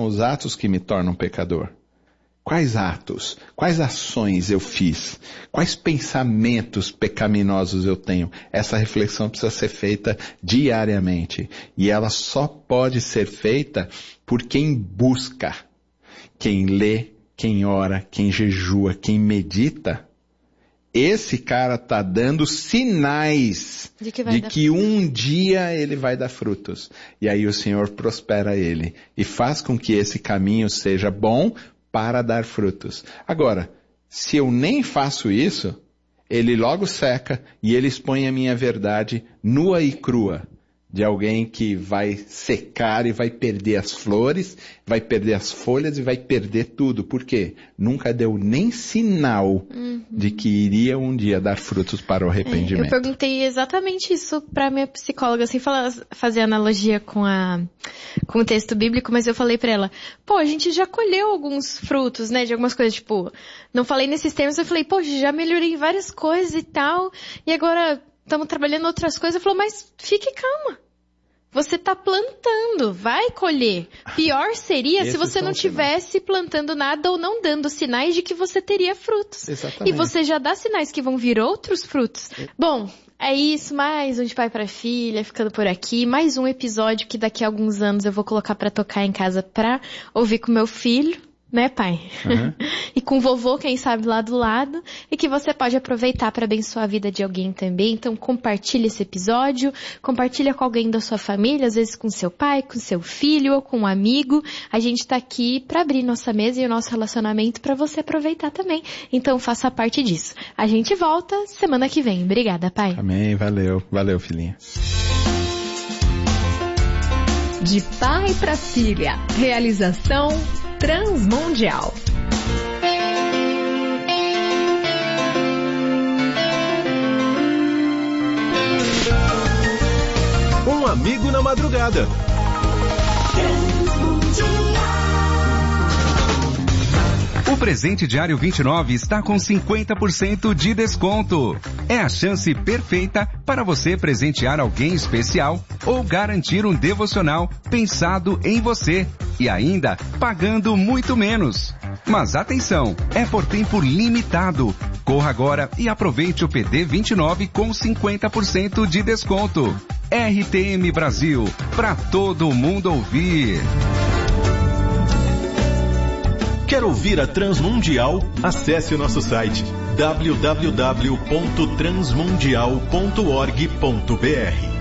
são os atos que me tornam pecador? Quais atos, quais ações eu fiz? Quais pensamentos pecaminosos eu tenho? Essa reflexão precisa ser feita diariamente. E ela só pode ser feita por quem busca, quem lê, quem ora, quem jejua, quem medita. Esse cara está dando sinais de que um dia ele vai dar frutos. E aí o Senhor prospera ele e faz com que esse caminho seja bom para dar frutos. Agora, se eu nem faço isso, ele logo seca e ele expõe a minha verdade nua e crua. De alguém que vai secar e vai perder as flores, vai perder as folhas e vai perder tudo. Por quê? Nunca deu nem sinal de que iria um dia dar frutos para o arrependimento. Eu perguntei exatamente isso para minha psicóloga, sem fazer analogia com o texto bíblico, mas eu falei para ela, a gente já colheu alguns frutos, né, de algumas coisas, não falei nesses termos, eu falei, já melhorei várias coisas e tal, e agora estamos trabalhando outras coisas. Ela falou, mas fique calma. Você está plantando, vai colher. Pior seria se você não estivesse plantando nada ou não dando sinais de que você teria frutos. Exatamente. E você já dá sinais que vão vir outros frutos. Bom, é isso, mais um de pai para filha, ficando por aqui. Mais um episódio que daqui a alguns anos eu vou colocar para tocar em casa para ouvir com meu filho. Né, pai? Uhum. E com o vovô, quem sabe, lá do lado. E que você pode aproveitar para abençoar a vida de alguém também. Então, compartilhe esse episódio. Compartilha com alguém da sua família, às vezes com seu pai, com seu filho ou com um amigo. A gente tá aqui para abrir nossa mesa e o nosso relacionamento para você aproveitar também. Então, faça parte disso. A gente volta semana que vem. Obrigada, pai. Amém. Valeu. Valeu, filhinha. De pai para filha. Realização Transmundial. Um amigo na madrugada. O presente diário 29 está com 50% de desconto. É a chance perfeita para você presentear alguém especial ou garantir um devocional pensado em você e ainda pagando muito menos. Mas atenção, é por tempo limitado. Corra agora e aproveite o PD 29 com 50% de desconto. RTM Brasil, para todo mundo ouvir. Quer ouvir a Transmundial? Acesse o nosso site www.transmundial.org.br.